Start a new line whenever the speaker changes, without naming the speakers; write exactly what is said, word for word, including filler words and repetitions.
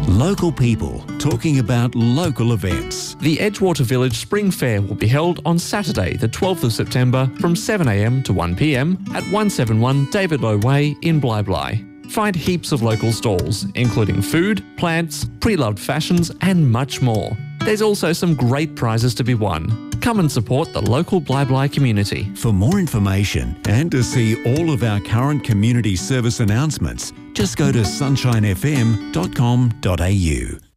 Local people talking about local events.
The Edgewater Village Spring Fair will be held on Saturday, the twelfth of September from seven a m to one p m at one seventy-one David Low Way in Bly Bly. Find heaps of local stalls, including food, plants, pre-loved fashions and much more. There's also some great prizes to be won. Come and support the local Bly Bly community.
For more information and to see all of our current community service announcements, just go to sunshine f m dot com dot a u.